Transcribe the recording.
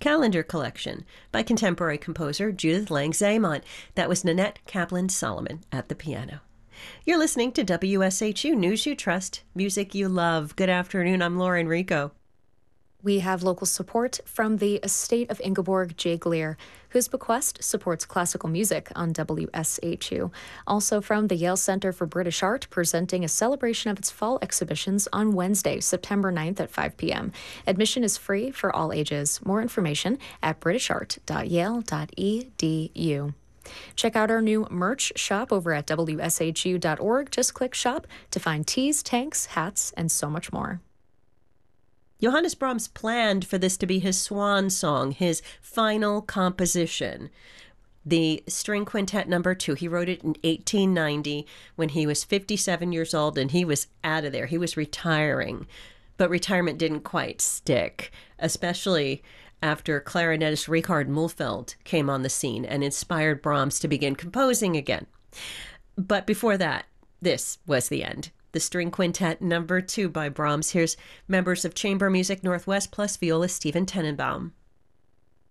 Calendar Collection by contemporary composer Judith Lang-Zaimont. That was Nanette Kaplan-Solomon at the piano. You're listening to WSHU News You Trust, music you love. Good afternoon. I'm Lauren Rico. We have local support from the estate of Ingeborg J. Gleer, whose bequest supports classical music on WSHU. Also from the Yale Center for British Art, presenting a celebration of its fall exhibitions on Wednesday, September 9th at 5 p.m. Admission is free for all ages. More information at britishart.yale.edu. Check out our new merch shop over at wshu.org. Just click shop to find tees, tanks, hats, and so much more. Johannes Brahms planned for this to be his swan song, his final composition. The String Quintet No. 2, he wrote it in 1890 when he was 57 years old, and he was out of there. He was retiring. But retirement didn't quite stick, especially after clarinetist Richard Mühlfeld came on the scene and inspired Brahms to begin composing again. But before that, this was the end. The String Quintet No. 2 by Brahms. Here's members of Chamber Music Northwest plus violist Stephen Tenenbaum.